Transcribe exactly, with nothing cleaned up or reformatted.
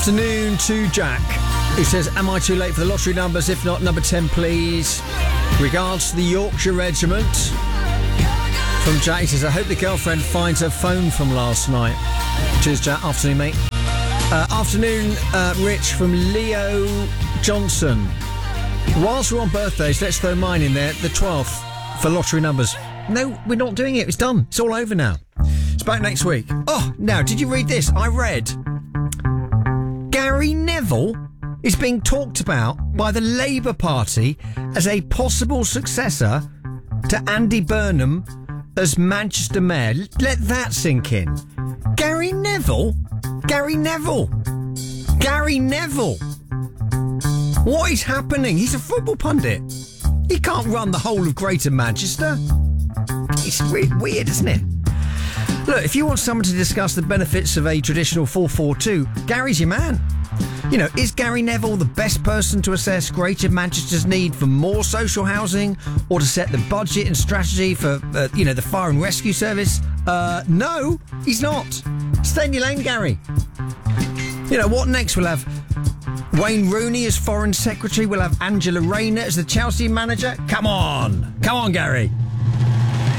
Afternoon to Jack, who says, am I too late for the lottery numbers? If not, number ten, please. Regards to the Yorkshire Regiment. From Jack, he says, I hope the girlfriend finds her phone from last night. Cheers, Jack. Afternoon, mate. Uh, afternoon, uh, Rich from Leo Johnson. Whilst we're on birthdays, let's throw mine in there, the twelfth, for lottery numbers. No, we're not doing it. It's done. It's all over now. It's back next week. Oh, now, did you read this? I read Gary Neville is being talked about by the Labour Party as a possible successor to Andy Burnham as Manchester Mayor. Let that sink in. Gary Neville? Gary Neville? Gary Neville? What is happening? He's a football pundit. He can't run the whole of Greater Manchester. It's weird, weird, isn't it? Look, if you want someone to discuss the benefits of a traditional four four two, Gary's your man. You know, is Gary Neville the best person to assess Greater Manchester's need for more social housing or to set the budget and strategy for, uh, you know, the fire and rescue service? Uh, no, he's not. Stay in your lane, Gary. You know, what next? We'll have Wayne Rooney as Foreign Secretary. We'll have Angela Rayner as the Chelsea manager. Come on. Come on, Gary.